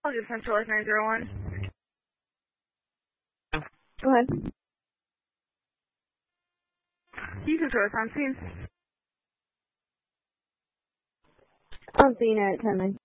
Central 901. Go ahead. You can show us on scene. I'm seeing it at 10-9.